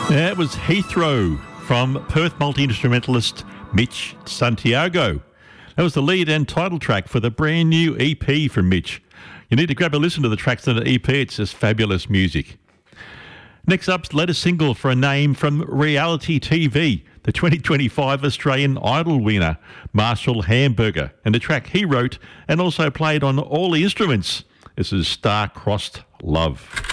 That was Heathrow from Perth multi-instrumentalist Mitch Santiago. That was the lead and title track for the brand new EP from Mitch. You need to grab a listen to the tracks on the EP. It's just fabulous music. Next up, latest single for a name from reality TV, the 2025 Australian Idol winner, Marshall Hamburger, and the track he wrote and also played on all the instruments. This is Star-Crossed Love.